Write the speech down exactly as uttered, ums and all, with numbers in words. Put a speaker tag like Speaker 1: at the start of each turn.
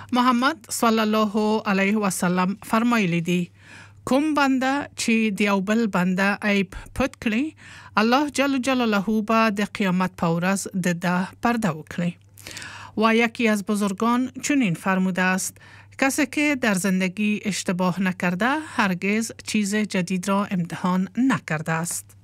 Speaker 1: محمد صلی الله علیه و سلم فرمایلی دی کوم بنده چې د یو بل بنده عیب پټ کړي الله جل جلاله به د قیامت په ورځ د ده پرده وکړي. و یکی از بزرگان چنین فرموده است کسی که در زندگی اشتباه نکرده هرگز چیز جدید را امتحان نکرده است.